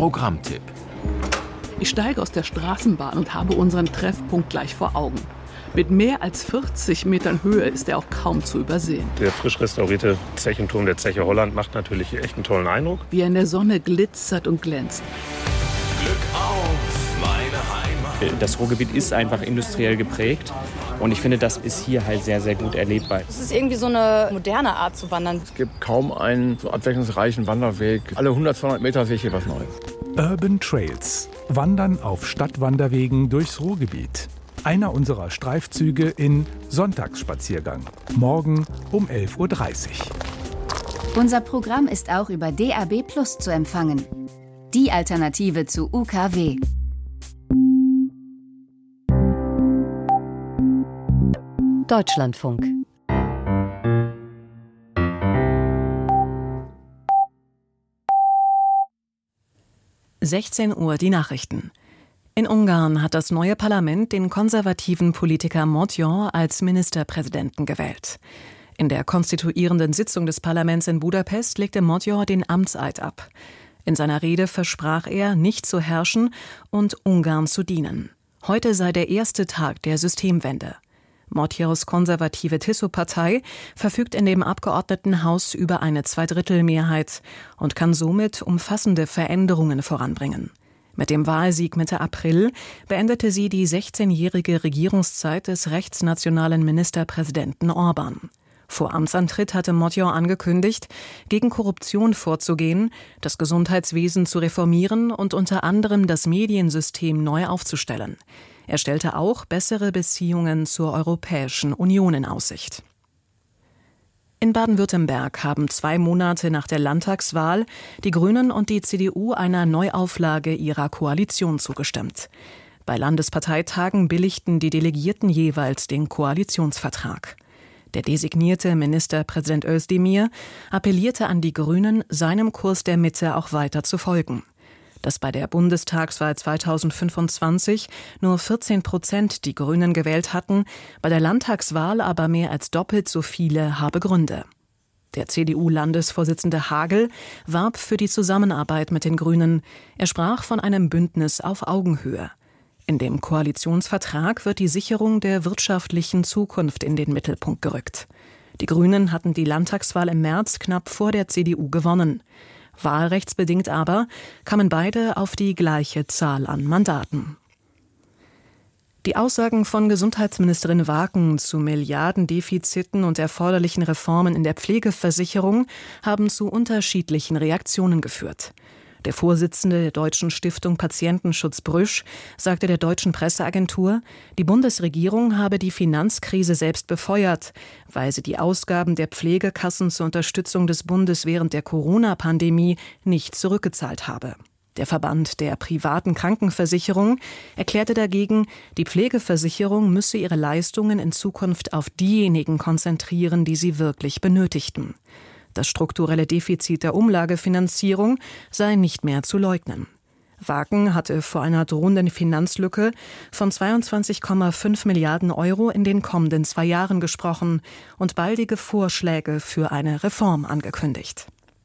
Programmtipp. Ich steige aus der Straßenbahn und habe unseren Treffpunkt gleich vor Augen. Mit mehr als 40 Metern Höhe ist er auch kaum zu übersehen. Der frisch restaurierte Zechenturm der Zeche Holland macht natürlich echt einen tollen Eindruck. Wie er in der Sonne glitzert und glänzt. Glück auf, meine Heimat. Das Ruhrgebiet ist einfach industriell geprägt. Und ich finde, das ist hier halt sehr, sehr gut erlebbar. Es ist irgendwie so eine moderne Art zu wandern. Es gibt kaum einen so abwechslungsreichen Wanderweg. Alle 100, 200 Meter sehe ich hier was Neues. Urban Trails. Wandern auf Stadtwanderwegen durchs Ruhrgebiet. Einer unserer Streifzüge in Sonntagsspaziergang. Morgen um 11:30 Uhr. Unser Programm ist auch über DAB+ zu empfangen. Die Alternative zu UKW. Deutschlandfunk. (16 Uhr) die Nachrichten. In Ungarn hat das neue Parlament den konservativen Politiker Motyor als Ministerpräsidenten gewählt. In der konstituierenden Sitzung des Parlaments in Budapest legte Motyor den Amtseid ab. In seiner Rede versprach er, nicht zu herrschen und Ungarn zu dienen. Heute sei der erste Tag der Systemwende. Motyors konservative Tiso-Partei verfügt in dem Abgeordnetenhaus über eine Zweidrittelmehrheit und kann somit umfassende Veränderungen voranbringen. Mit dem Wahlsieg Mitte April beendete sie die 16-jährige Regierungszeit des rechtsnationalen Ministerpräsidenten Orbán. Vor Amtsantritt hatte Motyor angekündigt, gegen Korruption vorzugehen, das Gesundheitswesen zu reformieren und unter anderem das Mediensystem neu aufzustellen. Er stellte auch bessere Beziehungen zur Europäischen Union in Aussicht. In Baden-Württemberg haben 2 Monate nach der Landtagswahl die Grünen und die CDU einer Neuauflage ihrer Koalition zugestimmt. Bei Landesparteitagen billigten die Delegierten jeweils den Koalitionsvertrag. Der designierte Ministerpräsident Özdemir appellierte an die Grünen, seinem Kurs der Mitte auch weiter zu folgen. Dass bei der Bundestagswahl 2025 nur 14% die Grünen gewählt hatten, bei der Landtagswahl aber mehr als doppelt so viele, habe Gründe. Der CDU-Landesvorsitzende Hagel warb für die Zusammenarbeit mit den Grünen. Er sprach von einem Bündnis auf Augenhöhe. In dem Koalitionsvertrag wird die Sicherung der wirtschaftlichen Zukunft in den Mittelpunkt gerückt. Die Grünen hatten die Landtagswahl im März knapp vor der CDU gewonnen. Wahlrechtsbedingt aber kamen beide auf die gleiche Zahl an Mandaten. Die Aussagen von Gesundheitsministerin Waken zu Milliardendefiziten und erforderlichen Reformen in der Pflegeversicherung haben zu unterschiedlichen Reaktionen geführt. Der Vorsitzende der Deutschen Stiftung Patientenschutz Brüsch sagte der deutschen Presseagentur, die Bundesregierung habe die Finanzkrise selbst befeuert, weil sie die Ausgaben der Pflegekassen zur Unterstützung des Bundes während der Corona-Pandemie nicht zurückgezahlt habe. Der Verband der privaten Krankenversicherung erklärte dagegen, die Pflegeversicherung müsse ihre Leistungen in Zukunft auf diejenigen konzentrieren, die sie wirklich benötigten. Das strukturelle Defizit der Umlagefinanzierung sei nicht mehr zu leugnen. Waken hatte vor einer drohenden Finanzlücke von 22,5 Milliarden Euro in den kommenden 2 Jahren gesprochen und baldige Vorschläge für eine Reform angekündigt.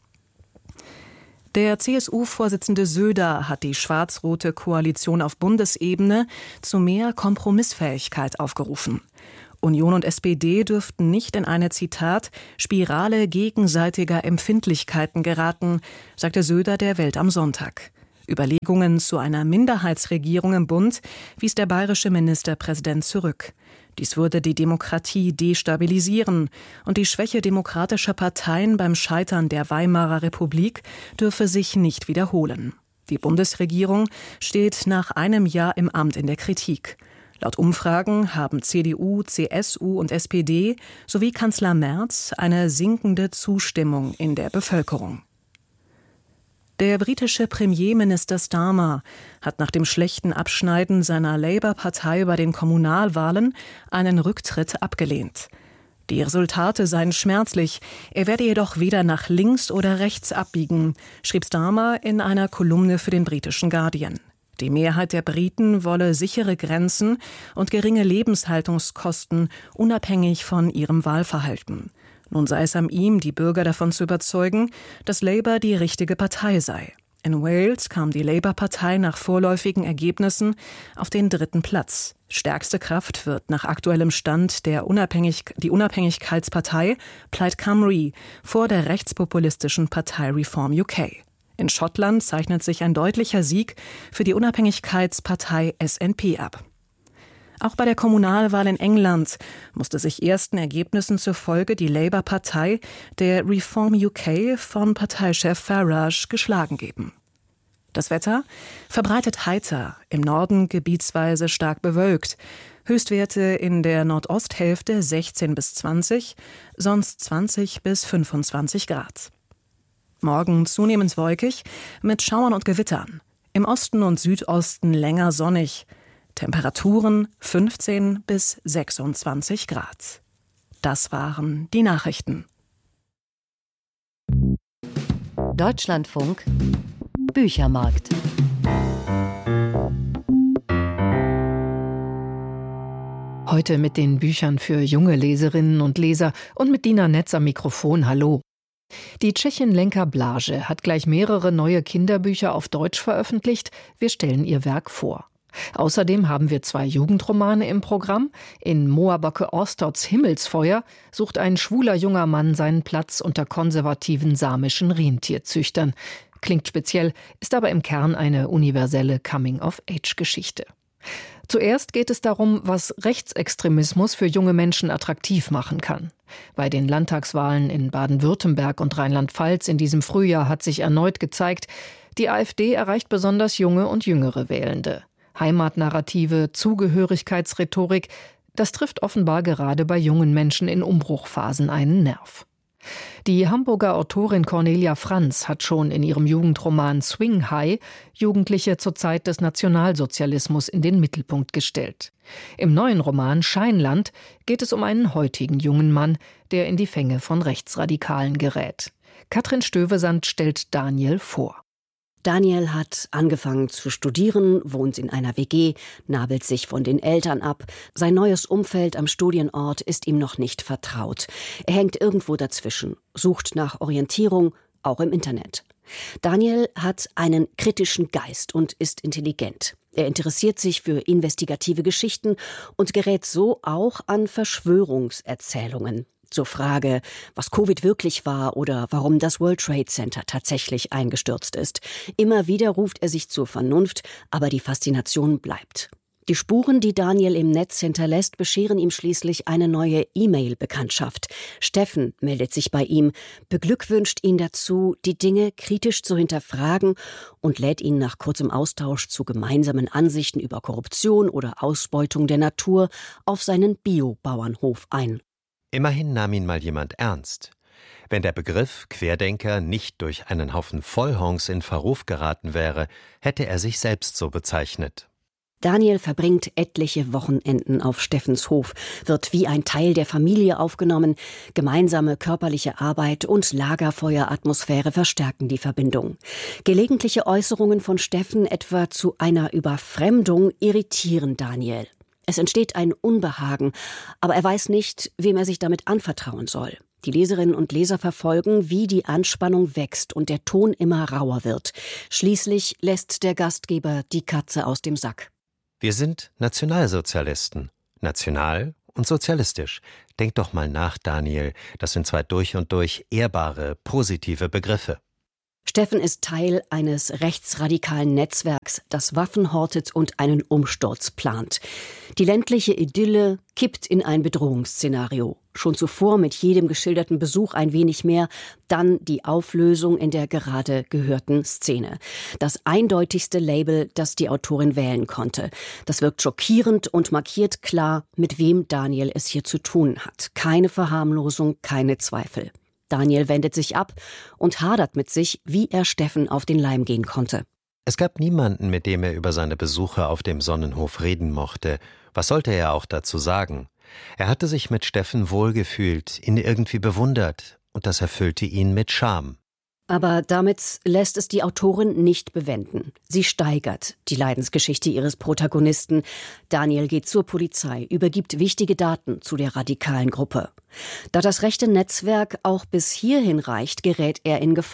Der CSU-Vorsitzende Söder hat die schwarz-rote Koalition auf Bundesebene zu mehr Kompromissfähigkeit aufgerufen. Union und SPD dürften nicht in eine, Zitat, Spirale gegenseitiger Empfindlichkeiten geraten, sagte Söder der Welt am Sonntag. Überlegungen zu einer Minderheitsregierung im Bund wies der bayerische Ministerpräsident zurück. Dies würde die Demokratie destabilisieren und die Schwäche demokratischer Parteien beim Scheitern der Weimarer Republik dürfe sich nicht wiederholen. Die Bundesregierung steht nach einem Jahr im Amt in der Kritik. Laut Umfragen haben CDU, CSU und SPD sowie Kanzler Merz eine sinkende Zustimmung in der Bevölkerung. Der britische Premierminister Starmer hat nach dem schlechten Abschneiden seiner Labour-Partei bei den Kommunalwahlen einen Rücktritt abgelehnt. Die Resultate seien schmerzlich, er werde jedoch weder nach links oder rechts abbiegen, schrieb Starmer in einer Kolumne für den britischen Guardian. Die Mehrheit der Briten wolle sichere Grenzen und geringe Lebenshaltungskosten, unabhängig von ihrem Wahlverhalten. Nun sei es an ihm, die Bürger davon zu überzeugen, dass Labour die richtige Partei sei. In Wales kam die Labour-Partei nach vorläufigen Ergebnissen auf den 3. Platz. Stärkste Kraft wird nach aktuellem Stand die Unabhängigkeitspartei Plaid Cymru vor der rechtspopulistischen Partei Reform UK. In Schottland zeichnet sich ein deutlicher Sieg für die Unabhängigkeitspartei SNP ab. Auch bei der Kommunalwahl in England musste sich ersten Ergebnissen zufolge die Labour-Partei der Reform UK von Parteichef Farage geschlagen geben. Das Wetter verbreitet heiter, im Norden gebietsweise stark bewölkt. Höchstwerte in der Nordosthälfte 16 bis 20, sonst 20 bis 25 Grad. Morgen zunehmend wolkig mit Schauern und Gewittern. Im Osten und Südosten länger sonnig. Temperaturen 15 bis 26 Grad. Das waren die Nachrichten. Deutschlandfunk Büchermarkt. Heute mit den Büchern für junge Leserinnen und Leser und mit Dina Netz am Mikrofon. Hallo. Die Tschechin Lenka Blage hat gleich mehrere neue Kinderbücher auf Deutsch veröffentlicht. Wir stellen ihr Werk vor. Außerdem haben wir 2 Jugendromane im Programm. In Moabocke Orstods Himmelsfeuer sucht ein schwuler junger Mann seinen Platz unter konservativen samischen Rentierzüchtern. Klingt speziell, ist aber im Kern eine universelle Coming-of-Age-Geschichte. Zuerst geht es darum, was Rechtsextremismus für junge Menschen attraktiv machen kann. Bei den Landtagswahlen in Baden-Württemberg und Rheinland-Pfalz in diesem Frühjahr hat sich erneut gezeigt, die AfD erreicht besonders junge und jüngere Wählende. Heimatnarrative, Zugehörigkeitsrhetorik, das trifft offenbar gerade bei jungen Menschen in Umbruchphasen einen Nerv. Die Hamburger Autorin Cornelia Franz hat schon in ihrem Jugendroman Swing High Jugendliche zur Zeit des Nationalsozialismus in den Mittelpunkt gestellt. Im neuen Roman Scheinland geht es um einen heutigen jungen Mann, der in die Fänge von Rechtsradikalen gerät. Katrin Stövesand stellt Daniel vor. Daniel hat angefangen zu studieren, wohnt in einer WG, nabelt sich von den Eltern ab. Sein neues Umfeld am Studienort ist ihm noch nicht vertraut. Er hängt irgendwo dazwischen, sucht nach Orientierung, auch im Internet. Daniel hat einen kritischen Geist und ist intelligent. Er interessiert sich für investigative Geschichten und gerät so auch an Verschwörungserzählungen. Zur Frage, was Covid wirklich war oder warum das World Trade Center tatsächlich eingestürzt ist. Immer wieder ruft er sich zur Vernunft, aber die Faszination bleibt. Die Spuren, die Daniel im Netz hinterlässt, bescheren ihm schließlich eine neue E-Mail-Bekanntschaft. Steffen meldet sich bei ihm, beglückwünscht ihn dazu, die Dinge kritisch zu hinterfragen und lädt ihn nach kurzem Austausch zu gemeinsamen Ansichten über Korruption oder Ausbeutung der Natur auf seinen Biobauernhof ein. Immerhin nahm ihn mal jemand ernst. Wenn der Begriff Querdenker nicht durch einen Haufen Vollhongs in Verruf geraten wäre, hätte er sich selbst so bezeichnet. Daniel verbringt etliche Wochenenden auf Steffens Hof, wird wie ein Teil der Familie aufgenommen. Gemeinsame körperliche Arbeit und Lagerfeueratmosphäre verstärken die Verbindung. Gelegentliche Äußerungen von Steffen etwa zu einer Überfremdung irritieren Daniel. Es entsteht ein Unbehagen, aber er weiß nicht, wem er sich damit anvertrauen soll. Die Leserinnen und Leser verfolgen, wie die Anspannung wächst und der Ton immer rauer wird. Schließlich lässt der Gastgeber die Katze aus dem Sack. Wir sind Nationalsozialisten. National und sozialistisch. Denk doch mal nach, Daniel. Das sind 2 durch und durch ehrbare, positive Begriffe. Steffen ist Teil eines rechtsradikalen Netzwerks, das Waffen hortet und einen Umsturz plant. Die ländliche Idylle kippt in ein Bedrohungsszenario. Schon zuvor mit jedem geschilderten Besuch ein wenig mehr, dann die Auflösung in der gerade gehörten Szene. Das eindeutigste Label, das die Autorin wählen konnte. Das wirkt schockierend und markiert klar, mit wem Daniel es hier zu tun hat. Keine Verharmlosung, keine Zweifel. Daniel wendet sich ab und hadert mit sich, wie er Steffen auf den Leim gehen konnte. Es gab niemanden, mit dem er über seine Besuche auf dem Sonnenhof reden mochte. Was sollte er auch dazu sagen? Er hatte sich mit Steffen wohlgefühlt, ihn irgendwie bewundert, und das erfüllte ihn mit Scham. Aber damit lässt es die Autorin nicht bewenden. Sie steigert die Leidensgeschichte ihres Protagonisten. Daniel geht zur Polizei, übergibt wichtige Daten zu der radikalen Gruppe. Da das rechte Netzwerk auch bis hierhin reicht, gerät er in Gefahr.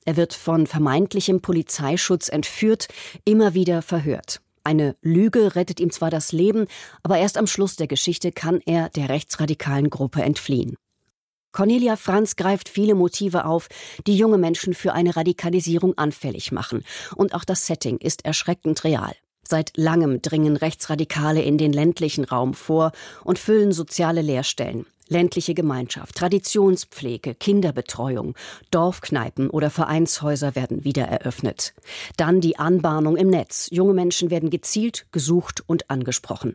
Er wird von vermeintlichem Polizeischutz entführt, immer wieder verhört. Eine Lüge rettet ihm zwar das Leben, aber erst am Schluss der Geschichte kann er der rechtsradikalen Gruppe entfliehen. Cornelia Franz greift viele Motive auf, die junge Menschen für eine Radikalisierung anfällig machen. Und auch das Setting ist erschreckend real. Seit langem dringen Rechtsradikale in den ländlichen Raum vor und füllen soziale Leerstellen. Ländliche Gemeinschaft, Traditionspflege, Kinderbetreuung, Dorfkneipen oder Vereinshäuser werden wieder eröffnet. Dann die Anbahnung im Netz. Junge Menschen werden gezielt, gesucht und angesprochen.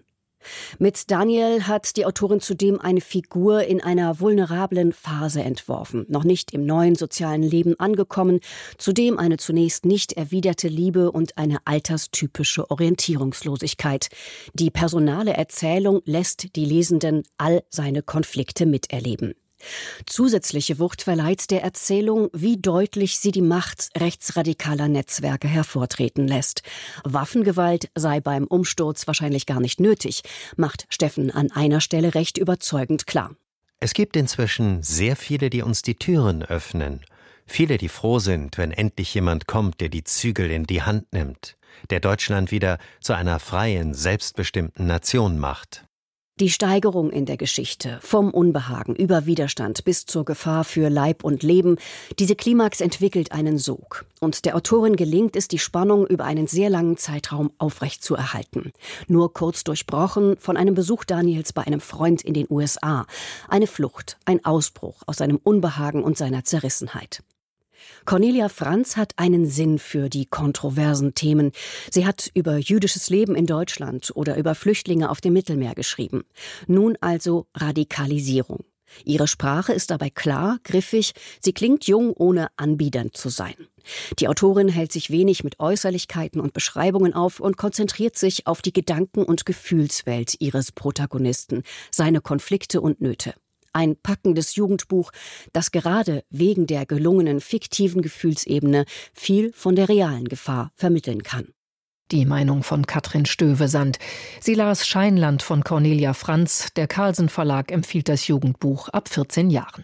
Mit Daniel hat die Autorin zudem eine Figur in einer vulnerablen Phase entworfen, noch nicht im neuen sozialen Leben angekommen, zudem eine zunächst nicht erwiderte Liebe und eine alterstypische Orientierungslosigkeit. Die personale Erzählung lässt die Lesenden all seine Konflikte miterleben. Zusätzliche Wucht verleiht der Erzählung, wie deutlich sie die Macht rechtsradikaler Netzwerke hervortreten lässt. Waffengewalt sei beim Umsturz wahrscheinlich gar nicht nötig, macht Steffen an einer Stelle recht überzeugend klar. Es gibt inzwischen sehr viele, die uns die Türen öffnen. Viele, die froh sind, wenn endlich jemand kommt, der die Zügel in die Hand nimmt, der Deutschland wieder zu einer freien, selbstbestimmten Nation macht. Die Steigerung in der Geschichte, vom Unbehagen über Widerstand bis zur Gefahr für Leib und Leben, diese Klimax entwickelt einen Sog. Und der Autorin gelingt es, die Spannung über einen sehr langen Zeitraum aufrechtzuerhalten. Nur kurz durchbrochen von einem Besuch Daniels bei einem Freund in den USA. Eine Flucht, ein Ausbruch aus seinem Unbehagen und seiner Zerrissenheit. Cornelia Franz hat einen Sinn für die kontroversen Themen. Sie hat über jüdisches Leben in Deutschland oder über Flüchtlinge auf dem Mittelmeer geschrieben. Nun also Radikalisierung. Ihre Sprache ist dabei klar, griffig, sie klingt jung, ohne anbiedernd zu sein. Die Autorin hält sich wenig mit Äußerlichkeiten und Beschreibungen auf und konzentriert sich auf die Gedanken- und Gefühlswelt ihres Protagonisten, seine Konflikte und Nöte. Ein packendes Jugendbuch, das gerade wegen der gelungenen fiktiven Gefühlsebene viel von der realen Gefahr vermitteln kann. Die Meinung von Katrin Stövesand. Sie las Scheinland von Cornelia Franz. Der Carlsen Verlag empfiehlt das Jugendbuch ab 14 Jahren.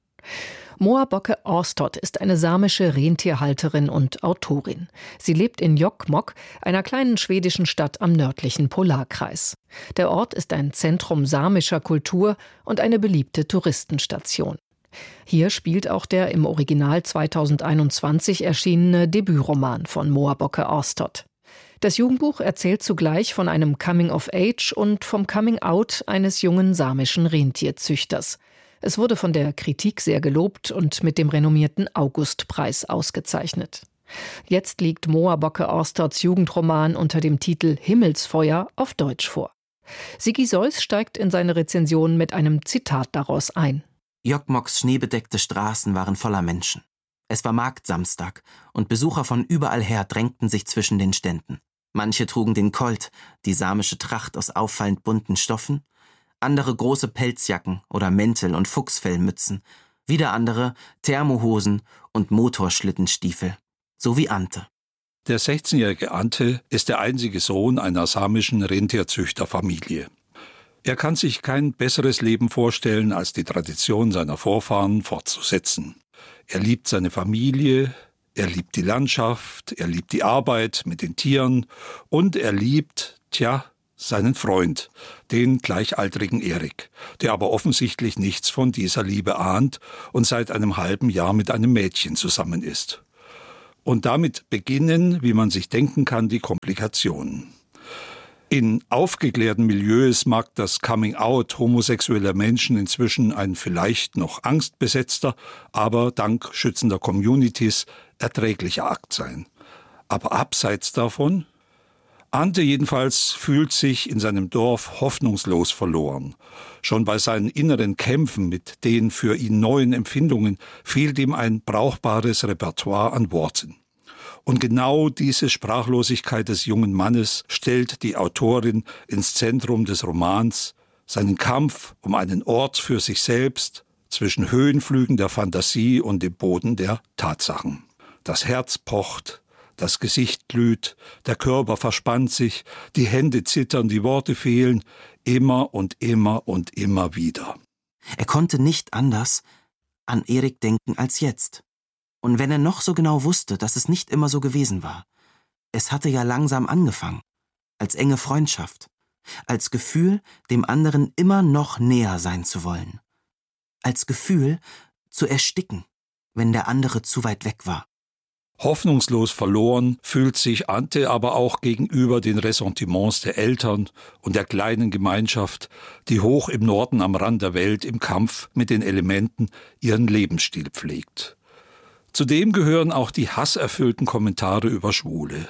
Moa Bocke-Åstott ist eine samische Rentierhalterin und Autorin. Sie lebt in Jokkmokk, einer kleinen schwedischen Stadt am nördlichen Polarkreis. Der Ort ist ein Zentrum samischer Kultur und eine beliebte Touristenstation. Hier spielt auch der im Original 2021 erschienene Debütroman von Moa Bocke-Åstott. Das Jugendbuch erzählt zugleich von einem Coming-of-Age und vom Coming-out eines jungen samischen Rentierzüchters. Es wurde von der Kritik sehr gelobt und mit dem renommierten Augustpreis ausgezeichnet. Jetzt liegt Moa Bocke-Åstotts Jugendroman unter dem Titel Himmelsfeuer auf Deutsch vor. Sigi Seuss steigt in seine Rezension mit einem Zitat daraus ein. Jokkmokks schneebedeckte Straßen waren voller Menschen. Es war Marktsamstag und Besucher von überall her drängten sich zwischen den Ständen. Manche trugen den Colt, die samische Tracht aus auffallend bunten Stoffen, andere große Pelzjacken oder Mäntel und Fuchsfellmützen, wieder andere Thermohosen und Motorschlittenstiefel, so wie Ante. Der 16-jährige Ante ist der einzige Sohn einer samischen Rentierzüchterfamilie. Er kann sich kein besseres Leben vorstellen, als die Tradition seiner Vorfahren fortzusetzen. Er liebt seine Familie, er liebt die Landschaft, er liebt die Arbeit mit den Tieren und er liebt, seinen Freund, den gleichaltrigen Erik, der aber offensichtlich nichts von dieser Liebe ahnt und seit einem halben Jahr mit einem Mädchen zusammen ist. Und damit beginnen, wie man sich denken kann, die Komplikationen. In aufgeklärten Milieus mag das Coming-out homosexueller Menschen inzwischen ein vielleicht noch angstbesetzter, aber dank schützender Communities erträglicher Akt sein. Aber abseits davon? Ante jedenfalls fühlt sich in seinem Dorf hoffnungslos verloren. Schon bei seinen inneren Kämpfen mit den für ihn neuen Empfindungen fehlt ihm ein brauchbares Repertoire an Worten. Und genau diese Sprachlosigkeit des jungen Mannes stellt die Autorin ins Zentrum des Romans, seinen Kampf um einen Ort für sich selbst zwischen Höhenflügen der Fantasie und dem Boden der Tatsachen. Das Herz pocht, das Gesicht glüht, der Körper verspannt sich, die Hände zittern, die Worte fehlen, immer und immer und immer wieder. Er konnte nicht anders an Erik denken als jetzt. Und wenn er noch so genau wusste, dass es nicht immer so gewesen war, es hatte ja langsam angefangen, als enge Freundschaft, als Gefühl, dem anderen immer noch näher sein zu wollen, als Gefühl, zu ersticken, wenn der andere zu weit weg war. Hoffnungslos verloren fühlt sich Ante aber auch gegenüber den Ressentiments der Eltern und der kleinen Gemeinschaft, die hoch im Norden am Rand der Welt im Kampf mit den Elementen ihren Lebensstil pflegt. Zudem gehören auch die hasserfüllten Kommentare über Schwule.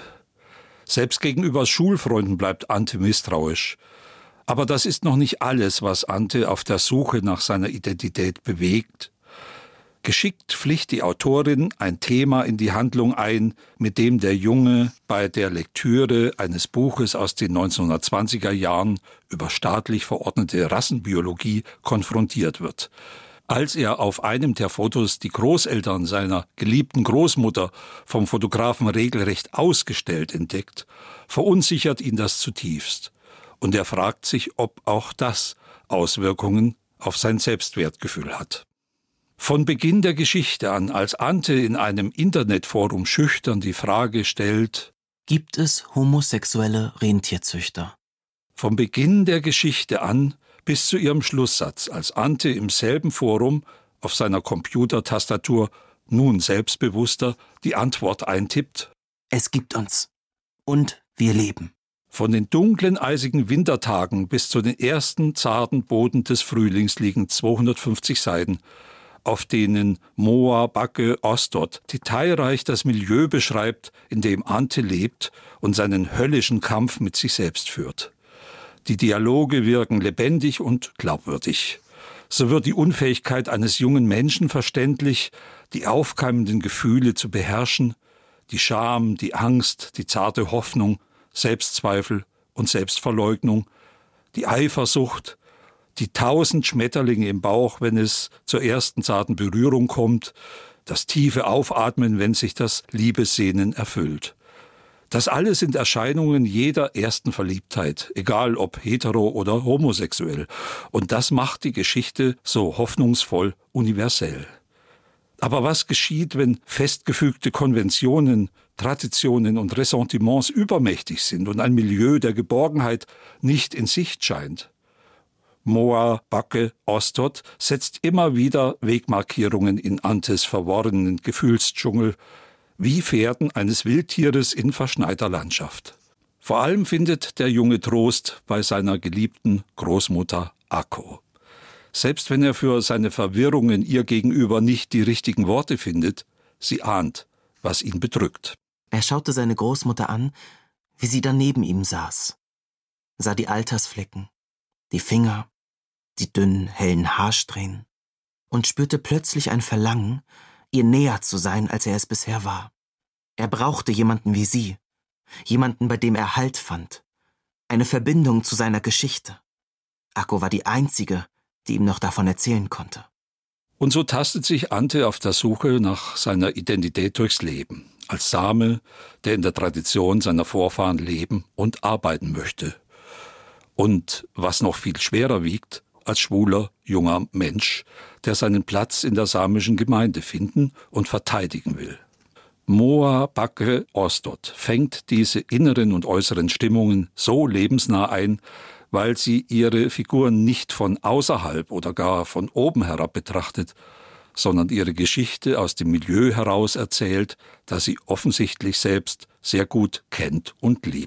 Selbst gegenüber Schulfreunden bleibt Ante misstrauisch. Aber das ist noch nicht alles, was Ante auf der Suche nach seiner Identität bewegt. Geschickt pflicht die Autorin ein Thema in die Handlung ein, mit dem der Junge bei der Lektüre eines Buches aus den 1920er Jahren über staatlich verordnete Rassenbiologie konfrontiert wird. Als er auf einem der Fotos die Großeltern seiner geliebten Großmutter vom Fotografen regelrecht ausgestellt entdeckt, verunsichert ihn das zutiefst. Und er fragt sich, ob auch das Auswirkungen auf sein Selbstwertgefühl hat. Von Beginn der Geschichte an, als Ante in einem Internetforum schüchtern die Frage stellt: Gibt es homosexuelle Rentierzüchter? Vom Beginn der Geschichte an bis zu ihrem Schlusssatz, als Ante im selben Forum auf seiner Computertastatur nun selbstbewusster die Antwort eintippt: Es gibt uns. Und wir leben. Von den dunklen, eisigen Wintertagen bis zu den ersten zarten Boden des Frühlings liegen 250 Seiten, auf denen Moa Backe Ostot detailreich das Milieu beschreibt, in dem Ante lebt und seinen höllischen Kampf mit sich selbst führt. Die Dialoge wirken lebendig und glaubwürdig. So wird die Unfähigkeit eines jungen Menschen verständlich, die aufkeimenden Gefühle zu beherrschen, die Scham, die Angst, die zarte Hoffnung, Selbstzweifel und Selbstverleugnung, die Eifersucht, die 1000 Schmetterlinge im Bauch, wenn es zur ersten zarten Berührung kommt, das tiefe Aufatmen, wenn sich das Liebessehnen erfüllt. Das alles sind Erscheinungen jeder ersten Verliebtheit, egal ob hetero oder homosexuell. Und das macht die Geschichte so hoffnungsvoll universell. Aber was geschieht, wenn festgefügte Konventionen, Traditionen und Ressentiments übermächtig sind und ein Milieu der Geborgenheit nicht in Sicht scheint? Moa Backe Ostot setzt immer wieder Wegmarkierungen in Antes verworrenen Gefühlsdschungel, wie Fährten eines Wildtieres in verschneiter Landschaft. Vor allem findet der Junge Trost bei seiner geliebten Großmutter Akko. Selbst wenn er für seine Verwirrungen ihr gegenüber nicht die richtigen Worte findet, sie ahnt, was ihn bedrückt. Er schaute seine Großmutter an, wie sie da neben ihm saß, sah die Altersflecken, die Finger, die dünnen, hellen Haarsträhnen und spürte plötzlich ein Verlangen, ihr näher zu sein, als er es bisher war. Er brauchte jemanden wie sie, jemanden, bei dem er Halt fand, eine Verbindung zu seiner Geschichte. Akko war die einzige, die ihm noch davon erzählen konnte. Und so tastet sich Ante auf der Suche nach seiner Identität durchs Leben, als Same, der in der Tradition seiner Vorfahren leben und arbeiten möchte. Und was noch viel schwerer wiegt, als schwuler, junger Mensch, der seinen Platz in der samischen Gemeinde finden und verteidigen will. Moa Backe Ostot fängt diese inneren und äußeren Stimmungen so lebensnah ein, weil sie ihre Figuren nicht von außerhalb oder gar von oben herab betrachtet, sondern ihre Geschichte aus dem Milieu heraus erzählt, das sie offensichtlich selbst sehr gut kennt und liebt.